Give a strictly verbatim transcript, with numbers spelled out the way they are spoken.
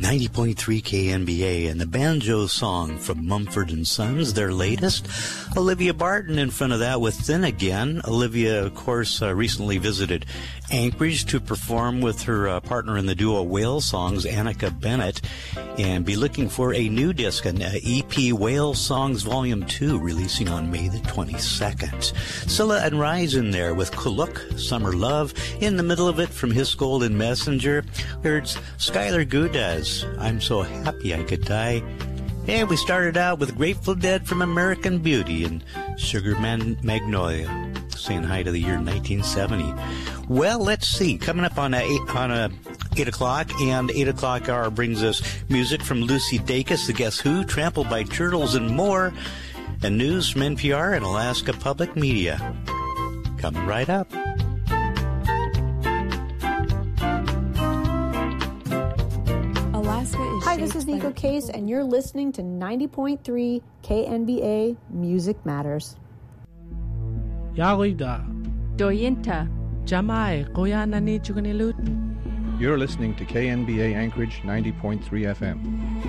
ninety point three K N B A and the banjo song from Mumford and Sons, their latest. Olivia Barton in front of that with Then Again. Olivia, of course, uh, recently visited Anchorage to perform with her uh, partner in the duo Whale Songs, Annika Bennett, and be looking for a new disc, an uh, E P, Whale Songs Volume two, releasing on May the twenty-second. Scylla and Rise in there with Kuluk, Summer Love. In the middle of it, from His Golden Messenger, heard Skylar Gudaz, I'm So Happy I Could Die. And we started out with Grateful Dead from American Beauty and Sugar Man Magnolia, saying hi to the year nineteen seventy. Well, let's see. Coming up on a eight, on a eight o'clock, and eight o'clock hour brings us music from Lucy Dacus, the Guess Who, Trampled by Turtles, and more, and news from N P R and Alaska Public Media. Coming right up. Hi, this is Nico Case, and you're listening to ninety point three K N B A Music Matters. Yarida. Doyinta. Jamai. Koyanani Chukanilut. You're listening to K N B A Anchorage ninety point three F M.